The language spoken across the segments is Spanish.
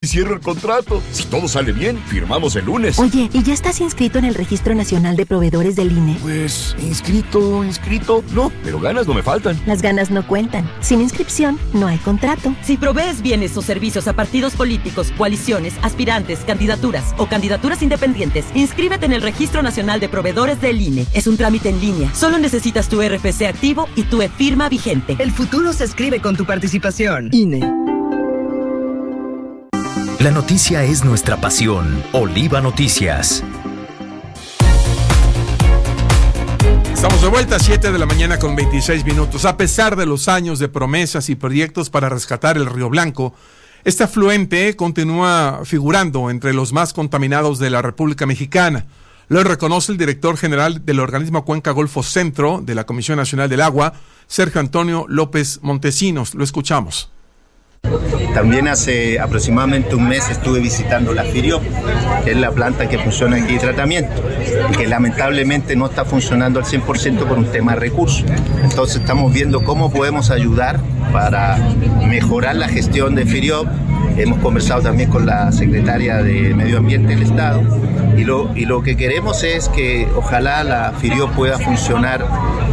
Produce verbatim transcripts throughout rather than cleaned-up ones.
Y cierro el contrato. Si todo sale bien, firmamos el lunes. Oye, ¿y ya estás inscrito en el Registro Nacional de Proveedores del I N E? Pues, inscrito, inscrito, no, pero ganas no me faltan. Las ganas no cuentan. Sin inscripción, no hay contrato. Si provees bienes o servicios a partidos políticos, coaliciones, aspirantes, candidaturas o candidaturas independientes, inscríbete en el Registro Nacional de Proveedores del I N E. Es un trámite en línea. Solo necesitas tu R F C activo y tu e-firma vigente. El futuro se escribe con tu participación. I N E. La noticia es nuestra pasión. Oliva Noticias. Estamos de vuelta a siete de la mañana con veintiséis minutos. A pesar de los años de promesas y proyectos para rescatar el Río Blanco, este afluente continúa figurando entre los más contaminados de la República Mexicana. Lo reconoce el director general del organismo Cuenca Golfo Centro de la Comisión Nacional del Agua, Sergio Antonio López Montesinos. Lo escuchamos. También hace aproximadamente un mes estuve visitando la FIRIOP, que es la planta que funciona aquí de tratamiento, y que lamentablemente no está funcionando al cien por ciento por un tema de recursos. Entonces estamos viendo cómo podemos ayudar para mejorar la gestión de FIRIOP. Hemos conversado también con la secretaria de Medio Ambiente del Estado, y lo, y lo que queremos es que ojalá la FIRIOP pueda funcionar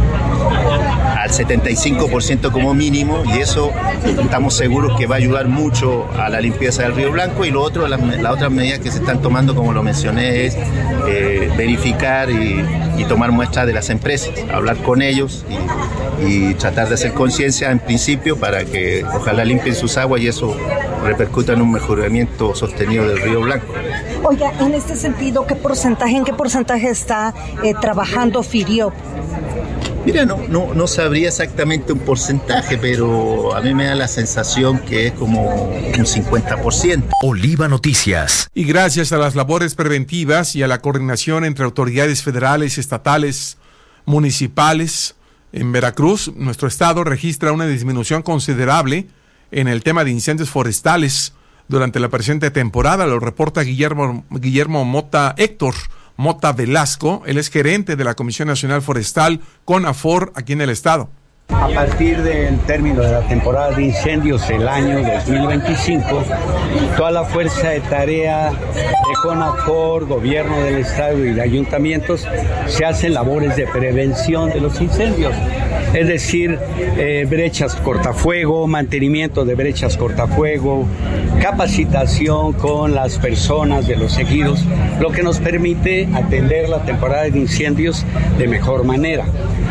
al setenta y cinco por ciento como mínimo, y eso estamos seguros que va a ayudar mucho a la limpieza del Río Blanco. Y lo otro, las, las otras medidas que se están tomando, como lo mencioné, es eh, verificar y, y tomar muestras de las empresas, hablar con ellos y, y tratar de hacer conciencia en principio para que ojalá limpien sus aguas y eso repercuta en un mejoramiento sostenido del Río Blanco. Oiga, en este sentido, ¿qué porcentaje, en qué porcentaje está eh, trabajando FIRIOP? Mira, no, no, no sabría exactamente un porcentaje, pero a mí me da la sensación que es como un cincuenta por ciento. Oliva Noticias. Y gracias a las labores preventivas y a la coordinación entre autoridades federales, estatales, municipales, en Veracruz, nuestro estado registra una disminución considerable en el tema de incendios forestales durante la presente temporada. Lo reporta Guillermo, Guillermo Mota Héctor Mota Velasco. Él es gerente de la Comisión Nacional Forestal, CONAFOR, aquí en el estado. A partir del término de la temporada de incendios el año dos mil veinticinco, toda la fuerza de tarea de CONAFOR, gobierno del estado y de ayuntamientos se hacen labores de prevención de los incendios. Es decir, eh, brechas cortafuego, mantenimiento de brechas cortafuego, capacitación con las personas de los ejidos, lo que nos permite atender la temporada de incendios de mejor manera.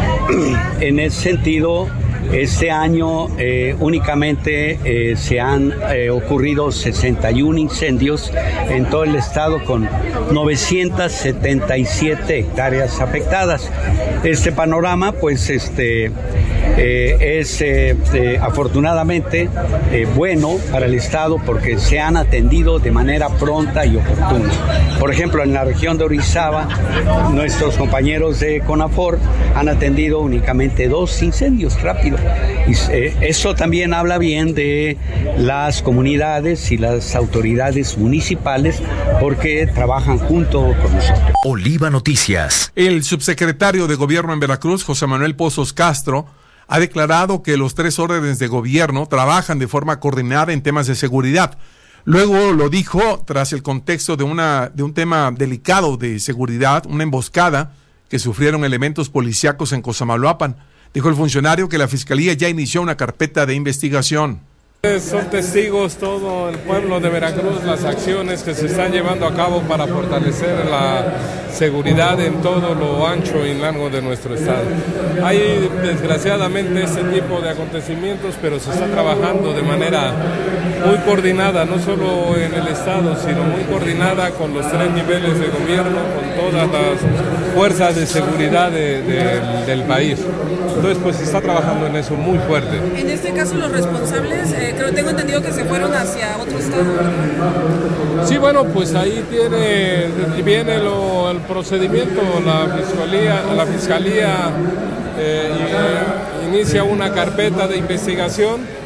En ese sentido, este año eh, únicamente eh, se han eh, ocurrido sesenta y uno incendios en todo el estado con novecientas setenta y siete hectáreas afectadas. Este panorama, pues, este eh, es eh, eh, afortunadamente eh, bueno para el estado porque se han atendido de manera pronta y oportuna. Por ejemplo, en la región de Orizaba, nuestros compañeros de CONAFOR han atendido únicamente dos incendios rápidos. Y eh, eso también habla bien de las comunidades y las autoridades municipales porque trabajan junto con nosotros. Oliva Noticias. El subsecretario de Gobierno en Veracruz, José Manuel Pozos Castro, ha declarado que los tres órdenes de gobierno trabajan de forma coordinada en temas de seguridad. Luego lo dijo tras el contexto de, una, de un tema delicado de seguridad, una emboscada que sufrieron elementos policíacos en Cosamaloapan. Dijo el funcionario que la Fiscalía ya inició una carpeta de investigación. Son testigos todo el pueblo de Veracruz, las acciones que se están llevando a cabo para fortalecer la seguridad en todo lo ancho y largo de nuestro estado. Hay desgraciadamente este tipo de acontecimientos, pero se está trabajando de manera muy coordinada, no solo en el estado, sino muy coordinada con los tres niveles de gobierno, con todas las fuerzas de seguridad de, de, del país. Entonces, pues se está trabajando en eso muy fuerte. En este caso, los responsables, eh, creo tengo entendido que se fueron hacia otro estado. Sí, bueno, pues ahí tiene viene lo, el procedimiento, la fiscalía, la fiscalía eh, inicia una carpeta de investigación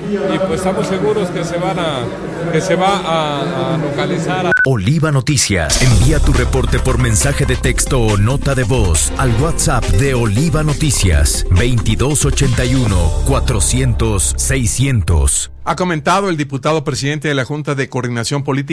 y pues estamos seguros que se van a que se va a, a localizar. A... Oliva Noticias. Envía tu reporte por mensaje de texto o nota de voz al WhatsApp de Oliva Noticias veintidós ochenta y uno cuatrocientos seiscientos. Ha comentado el diputado presidente de la Junta de Coordinación Política